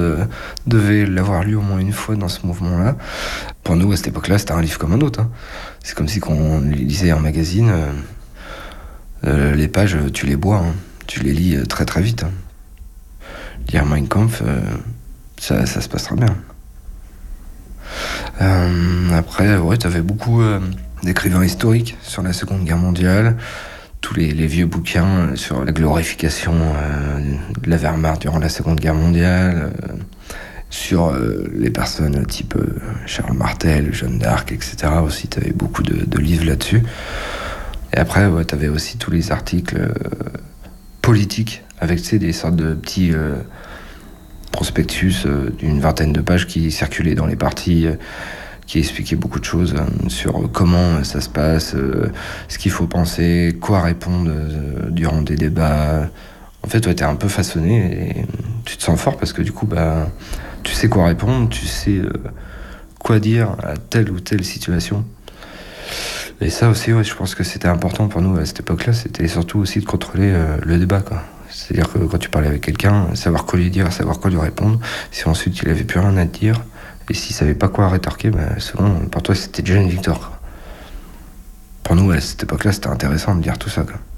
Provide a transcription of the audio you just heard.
devait l'avoir lu au moins une fois dans ce mouvement-là. Pour nous, à cette époque-là, c'était un livre comme un autre. Hein. C'est comme si on lisait un magazine. Les pages, tu les bois. Hein. Tu les lis très très vite. Hein. Lire Mein Kampf, ça se passera bien. Après, ouais, t'avais beaucoup d'écrivains historiques sur la Seconde Guerre mondiale. Tous les vieux bouquins sur la glorification de la Wehrmacht durant la Seconde Guerre mondiale, sur les personnes type Charles Martel, Jeanne d'Arc, etc. Aussi, tu avais beaucoup de livres là-dessus. Et après, ouais, tu avais aussi tous les articles politiques avec des sortes de petits prospectus d'une vingtaine de pages qui circulaient dans les partis, qui expliquait beaucoup de choses sur comment ça se passe, ce qu'il faut penser, quoi répondre durant des débats. En fait, ouais, t'es un peu façonné et tu te sens fort parce que du coup, tu sais quoi répondre, tu sais quoi dire à telle ou telle situation. Et ça aussi, ouais, je pense que c'était important pour nous à cette époque-là, c'était surtout aussi de contrôler le débat, quoi. C'est-à-dire que quand tu parlais avec quelqu'un, savoir quoi lui dire, savoir quoi lui répondre, si ensuite il avait plus rien à te dire, et s'il savait pas quoi rétorquer, souvent, pour toi, c'était déjà une victoire, quoi. Pour nous, à cette époque-là, c'était intéressant de dire tout ça, quoi.